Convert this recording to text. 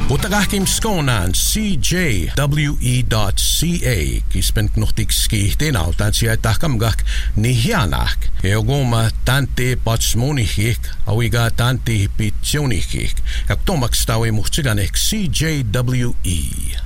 Utagahkim skonan CJWE.ca kispent nuhtikski tenautan siya tahkamgak nihianak. Eogoma tante patsmonihik awiga tante pitsionihik. Kaktomaks tawi muhtsiganek CJWE.